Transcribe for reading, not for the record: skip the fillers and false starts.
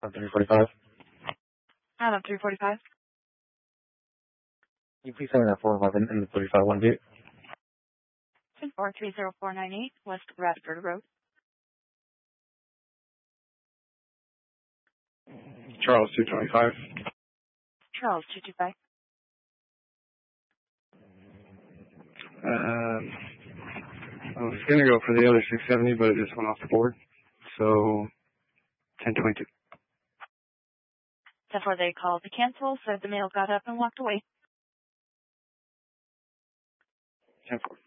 345. I'm 345. Can you please send me that 411 and the 3512? 430-498 West Radford Road. Charles 225. Charles 225. I was going to go for the other 670, but it just went off the board. So, 1022. Before they called to cancel, said the male got up and walked away. 10-4.